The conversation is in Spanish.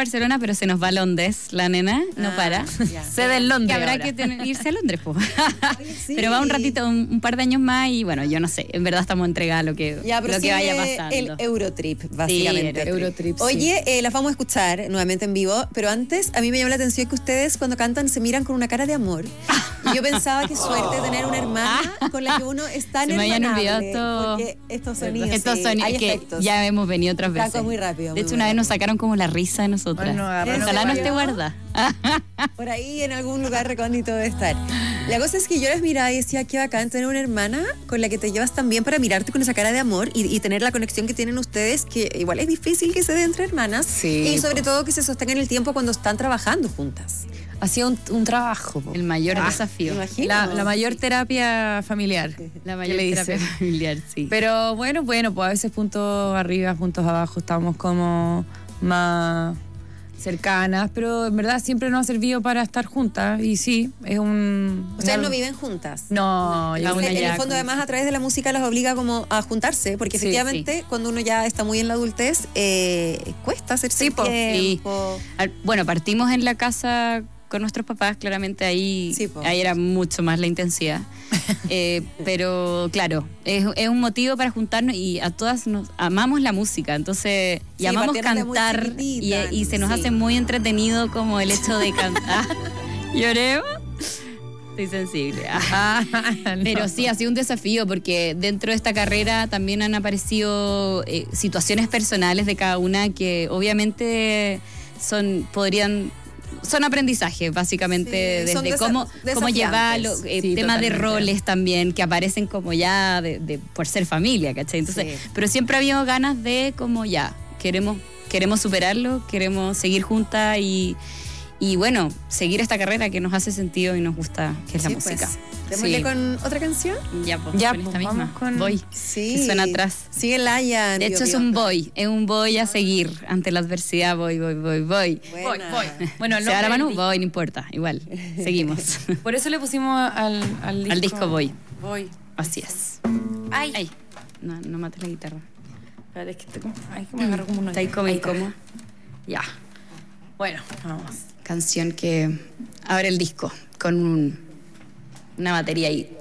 Barcelona, pero se nos va a Londres, la nena, no para. Sede en Londres. Que habrá que irse a Londres, pues. Sí. Pero va un ratito, un par de años más y bueno, yo no sé, en verdad estamos entregados a lo que vaya pasando. El Eurotrip, básicamente. Sí, Eurotrip, Oye, las vamos a escuchar nuevamente en vivo, pero antes a mí me llama la atención que ustedes cuando cantan se miran con una cara de amor. Y yo pensaba que suerte tener una hermana con la que uno es tan hermanable. Se me habían olvidado todo. Porque estos sonidos, hay que efectos. Ya hemos venido otras veces. Muy rápido. De hecho, una vez nos sacaron como la risa de nosotras. Ojalá no esté guarda. Por ahí en algún lugar recóndito debe estar. La cosa es que yo las miraba y decía, qué bacán tener una hermana con la que te llevas tan bien para mirarte con esa cara de amor y tener la conexión que tienen ustedes, que igual es difícil que se dé entre hermanas. Sí, y sobre todo que se sostengan el tiempo cuando están trabajando juntas. Ha sido un trabajo. El mayor desafío. La mayor terapia familiar. La mayor terapia familiar, sí. Pero bueno, pues a veces puntos arriba, puntos abajo, estamos como más cercanas, pero en verdad siempre nos ha servido para estar juntas y sí, es un... ¿Ustedes no viven juntas? No, en el fondo además a través de la música las obliga como a juntarse, porque efectivamente cuando uno ya está muy en la adultez cuesta hacerse tiempo. Bueno, partimos en la casa con nuestros papás, claramente ahí era mucho más la intensidad. Pero claro, es un motivo para juntarnos y a todas nos amamos la música, entonces amamos cantar y se nos hace muy entretenido como el hecho de cantar. ¿Lloremos? Estoy sensible. No. Pero sí, ha sido un desafío porque dentro de esta carrera también han aparecido situaciones personales de cada una que obviamente son aprendizajes, básicamente, desde cómo llevarlo, temas de roles también, que aparecen como ya por ser familia, ¿cachai? Entonces, pero siempre habíamos ganas de como ya, queremos superarlo, queremos seguir juntas y bueno, seguir esta carrera que nos hace sentido y nos gusta, que es la música. ¿Démosle con otra canción? Ya, con esta misma. Voy. Sí. Que suena atrás. Sigue Laia. De hecho, es un voy a seguir ante la adversidad, voy. Voy. Bueno, se da la mano, voy, no importa, igual, seguimos. Por eso le pusimos al disco voy. Voy. Así es. Ay. No mates la guitarra. Espérate, es que me agarro como una... Está ahí como incómodo. Ya. Bueno, vamos. Canción que abre el disco con una batería ahí.